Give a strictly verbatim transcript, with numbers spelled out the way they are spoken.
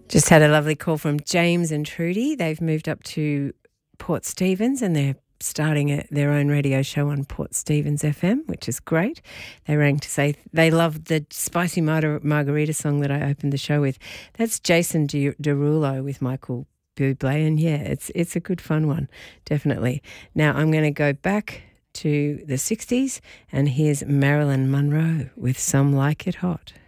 Just had a lovely call from James and Trudy. They've moved up to Port Stephens and they're starting a, their own radio show on Port Stephens F M, which is great. They rang to say they loved the Spicy Mar- Margarita song that I opened the show with. That's Jason De- Derulo with Michael Bublé, and yeah, it's it's a good fun one, definitely. Now I'm going to go back to the sixties, and here's Marilyn Monroe with Some Like It Hot.